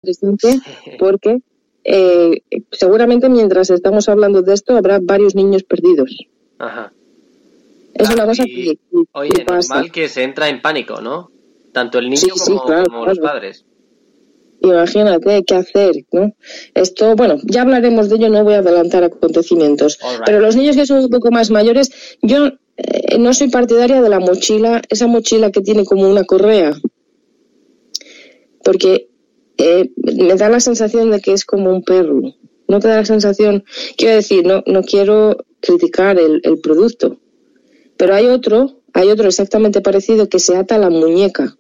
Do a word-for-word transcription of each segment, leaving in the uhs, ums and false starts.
interesante porque eh, seguramente mientras estamos hablando de esto habrá varios niños perdidos. Ajá. Es claro, una cosa y, que, que oye, pasa. normal que se entra en pánico, ¿no? Tanto el niño Sí, como, sí, claro, como claro. los padres. Imagínate qué hacer, ¿no? Esto, bueno, ya hablaremos de ello, no voy a adelantar acontecimientos. Right. Pero los niños que son un poco más mayores, yo eh, no soy partidaria de la mochila, esa mochila que tiene como una correa. Porque eh, me da la sensación de que es como un perro. No te da la sensación, quiero decir, no, no quiero criticar el, el producto. Pero hay otro, hay otro exactamente parecido que se ata a la muñeca.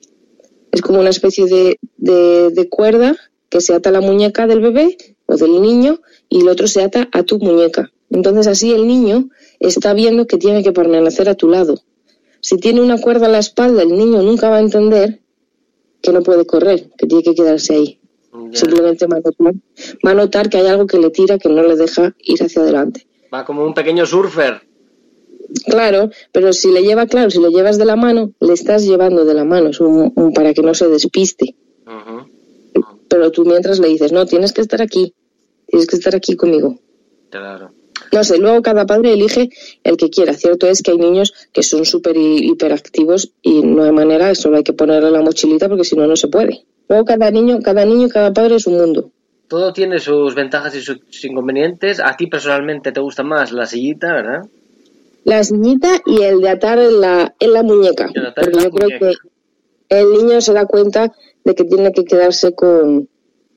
Es como una especie de, de, de cuerda que se ata a la muñeca del bebé o del niño y el otro se ata a tu muñeca. Entonces así el niño está viendo que tiene que permanecer a tu lado. Si tiene una cuerda en la espalda, el niño nunca va a entender que no puede correr, que tiene que quedarse ahí. Yeah. Simplemente va a, notar, va a notar que hay algo que le tira, que no le deja ir hacia adelante. Va como un pequeño surfer. Claro, pero si le lleva, claro, si le llevas de la mano, le estás llevando de la mano, es un, un, para que no se despiste. Uh-huh. Pero tú mientras le dices, no, tienes que estar aquí, tienes que estar aquí conmigo. Claro. No sé, luego cada padre elige el que quiera. Cierto es que hay niños que son súper hiperactivos y no hay manera, solo hay que ponerle la mochilita porque si no, no se puede. Luego cada niño, cada niño y cada padre es un mundo. Todo tiene sus ventajas y sus inconvenientes. A ti personalmente te gusta más la sillita, ¿verdad? La sillita y el de atar en la, en la muñeca. Porque yo creo muñeca. que el niño se da cuenta de que tiene que quedarse con,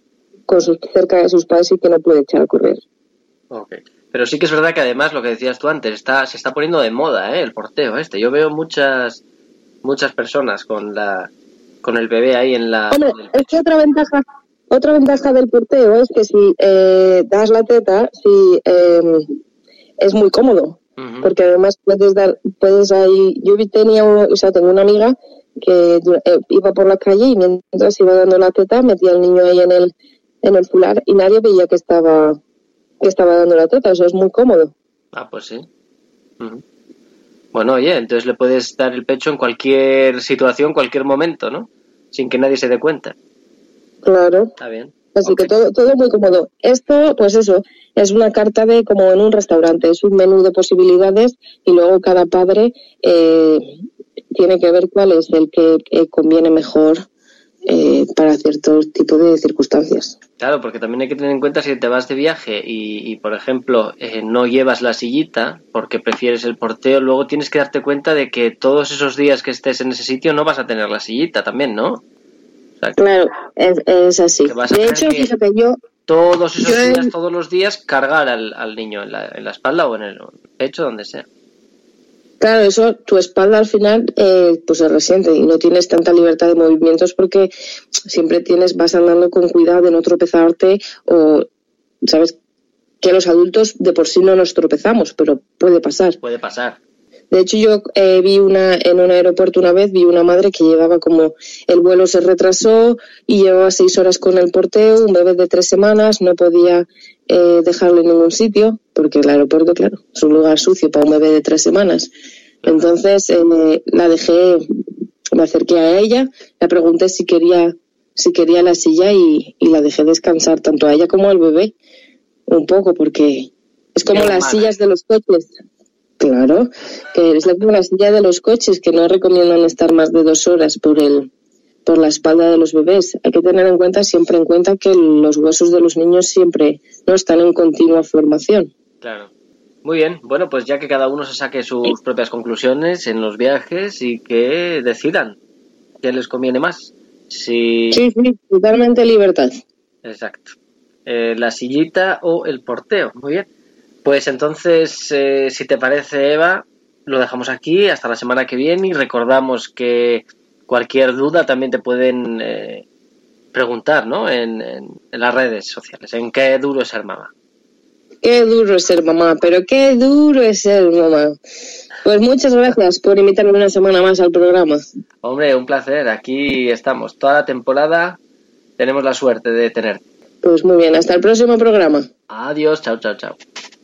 con sus, cerca de sus padres y que no puede echar a correr. Ok. Pero sí que es verdad que además, lo que decías tú antes, está, se está poniendo de moda, ¿eh? El porteo este. Yo veo muchas muchas personas con la con el bebé ahí en la... Hombre, es que otra ventaja, otra ventaja del porteo es que si eh, das la teta, si eh, es muy cómodo. Uh-huh. Porque además puedes dar, puedes ahí, yo tenía, o sea, tengo una amiga que eh, iba por la calle y mientras iba dando la teta metía al niño ahí en el en el fular y nadie veía que estaba que estaba dando la teta, eso es muy cómodo. Ah, pues sí. Uh-huh. Bueno, oye, entonces le puedes dar el pecho en cualquier situación, cualquier momento, ¿no? Sin que nadie se dé cuenta. Claro. Está bien. Así okay. que todo todo muy cómodo. Esto, pues eso, es una carta de como en un restaurante, es un menú de posibilidades y luego cada padre eh, tiene que ver cuál es el que eh, conviene mejor eh, para cierto tipo de circunstancias. Claro, porque también hay que tener en cuenta si te vas de viaje y, y por ejemplo, eh, no llevas la sillita porque prefieres el porteo, luego tienes que darte cuenta de que todos esos días que estés en ese sitio no vas a tener la sillita también, ¿no? O sea, claro, es, es así. De hecho, fíjate, yo... Todos esos yo días, he... todos los días, cargar al, al niño en la, en la espalda o en el pecho, donde sea. Claro, eso, tu espalda al final eh, pues se resiente y no tienes tanta libertad de movimientos porque siempre tienes, vas andando con cuidado de no tropezarte o, sabes, que los adultos de por sí no nos tropezamos, pero puede pasar. Puede pasar. De hecho, yo eh, vi una en un aeropuerto una vez, vi una madre que llevaba como, el vuelo se retrasó y llevaba seis horas con el porteo, un bebé de tres semanas, no podía eh, dejarlo en ningún sitio, porque el aeropuerto, claro, es un lugar sucio para un bebé de tres semanas. Entonces, eh, la dejé, me acerqué a ella, le pregunté si quería, si quería la silla y, y la dejé descansar, tanto a ella como al bebé, un poco, porque es como las humana. Sillas de los coches. Claro, que es como la silla de los coches, que no recomiendan estar más de dos horas por el por la espalda de los bebés. Hay que tener en cuenta, siempre en cuenta, que los huesos de los niños siempre no están en continua formación. Claro. Muy bien. Bueno, pues ya que cada uno se saque sus propias conclusiones en los viajes y que decidan qué les conviene más. Si... Sí, sí, totalmente libertad. Exacto. Eh, la sillita o el porteo. Muy bien. Pues entonces, eh, si te parece, Eva, lo dejamos aquí hasta la semana que viene y recordamos que cualquier duda también te pueden eh, preguntar, ¿no? En, en, en las redes sociales. ¿En qué duro es ser mamá? Qué duro es ser mamá, pero qué duro es ser mamá. Pues muchas gracias por invitarme una semana más al programa. Hombre, un placer. Aquí estamos. Toda la temporada tenemos la suerte de tenerte. Pues muy bien, hasta el próximo programa. Adiós, chao, chao, chao.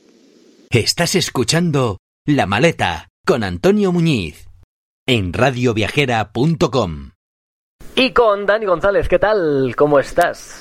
Estás escuchando La Maleta con Antonio Muñiz en radio viajera punto com. Y con Dani González, ¿qué tal? ¿Cómo estás?